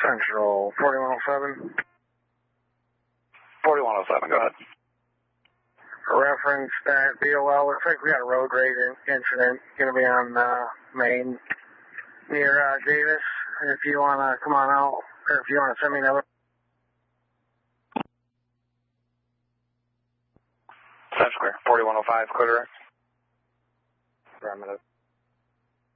Central 4107. 4107, go ahead. Reference that BOL. Looks like we got a road rage incident. Going to be on Main near Davis. If you want to come on out, or if you want to send me another. Central Square, 4105, clear direct. Affirmative.